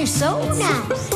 You're so nice.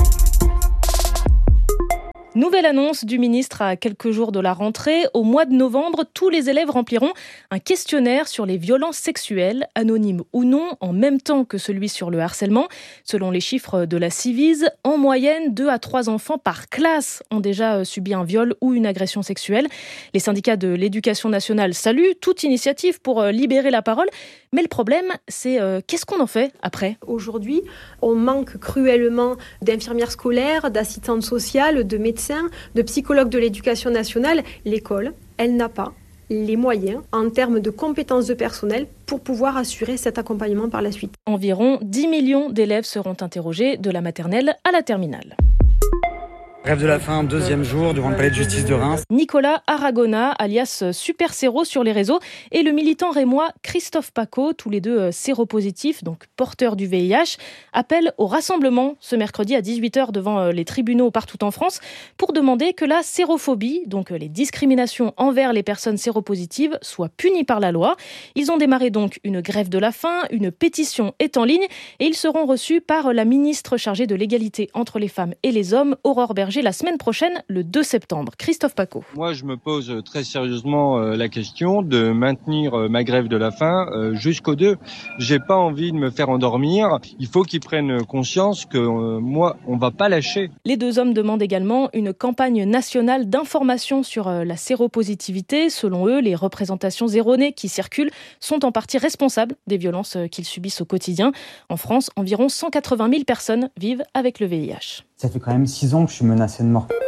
Nouvelle annonce du ministre à quelques jours de la rentrée. Au mois de novembre, tous les élèves rempliront un questionnaire sur les violences sexuelles, anonyme ou non, en même temps que celui sur le harcèlement. Selon les chiffres de la Civise, en moyenne, 2 à 3 enfants par classe ont déjà subi un viol ou une agression sexuelle. Les syndicats de l'éducation nationale saluent toute initiative pour libérer la parole. Mais le problème, c'est qu'est-ce qu'on en fait après ? Aujourd'hui, on manque cruellement d'infirmières scolaires, d'assistantes sociales, de médecins, de psychologues de l'éducation nationale. L'école, elle n'a pas les moyens en termes de compétences de personnel pour pouvoir assurer cet accompagnement par la suite. Environ 10 millions d'élèves seront interrogés de la maternelle à la terminale. Grève de la faim, 2e jour, devant le palais de justice de Reims. Nicolas Aragona, alias Super Séro sur les réseaux, et le militant rémois Christophe Paco, tous les deux séropositifs, donc porteurs du VIH, appellent au rassemblement ce mercredi à 18h devant les tribunaux partout en France pour demander que la sérophobie, donc les discriminations envers les personnes séropositives, soient punies par la loi. Ils ont démarré donc une grève de la faim, une pétition est en ligne et ils seront reçus par la ministre chargée de l'égalité entre les femmes et les hommes, Aurore Berger, la semaine prochaine, le 2 septembre. Christophe Paco. Moi, je me pose très sérieusement la question de maintenir ma grève de la faim jusqu'au 2. J'ai pas envie de me faire endormir. Il faut qu'ils prennent conscience que moi, on va pas lâcher. Les deux hommes demandent également une campagne nationale d'information sur la séropositivité. Selon eux, les représentations erronées qui circulent sont en partie responsables des violences qu'ils subissent au quotidien. En France, environ 180 000 personnes vivent avec le VIH. Ça fait quand même 6 ans que je suis menacé de mort.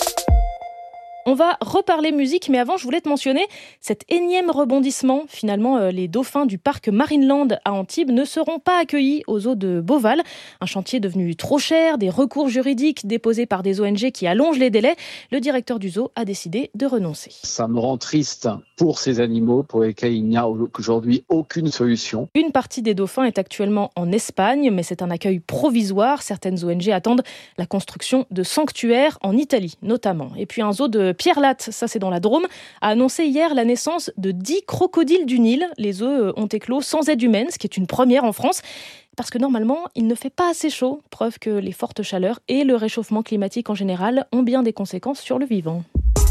On va reparler musique, mais avant, je voulais te mentionner cet énième rebondissement. Finalement, les dauphins du parc Marineland à Antibes ne seront pas accueillis aux eaux de Beauval. Un chantier devenu trop cher, des recours juridiques déposés par des ONG qui allongent les délais. Le directeur du zoo a décidé de renoncer. Ça me rend triste pour ces animaux pour lesquels il n'y a aujourd'hui aucune solution. Une partie des dauphins est actuellement en Espagne, mais c'est un accueil provisoire. Certaines ONG attendent la construction de sanctuaires en Italie, notamment. Et puis un zoo de Pierre-Latte, ça c'est dans la Drôme, a annoncé hier la naissance de 10 crocodiles du Nil. Les œufs ont éclos sans aide humaine, ce qui est une première en France. Parce que normalement, il ne fait pas assez chaud. Preuve que les fortes chaleurs et le réchauffement climatique en général ont bien des conséquences sur le vivant.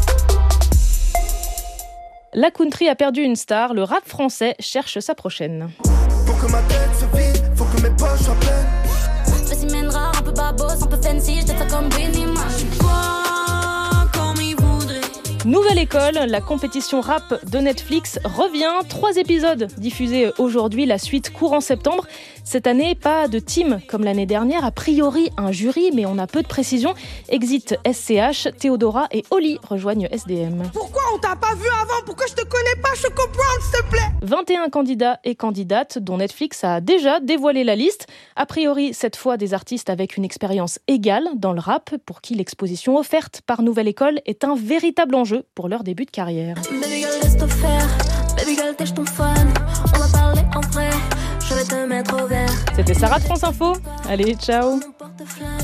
La country a perdu une star, le rap français cherche sa prochaine. Pour que ma tête se vide, faut que mes poches soient pleines. Spécimen rare, un peu babos, un peu fancy, je te fais comme Benny Nouvelle école, la compétition rap de Netflix revient. 3 épisodes diffusés aujourd'hui, la suite court en septembre. Cette année, pas de team comme l'année dernière. A priori, un jury, mais on a peu de précision. Exit SCH, Théodora et Oli rejoignent SDM. Pourquoi on t'a pas vu avant? Pourquoi je te connais pas? Je comprends, s'il te plaît. 21 candidats et candidates dont Netflix a déjà dévoilé la liste. A priori, cette fois, des artistes avec une expérience égale dans le rap, pour qui l'exposition offerte par Nouvelle École est un véritable enjeu pour leur début de carrière. Baby girl, laisse te faire. Baby girl, t'es ton fan. On va parler en vrai. Je vais te mettre au vert. C'était Sarah de France Info. Allez, ciao.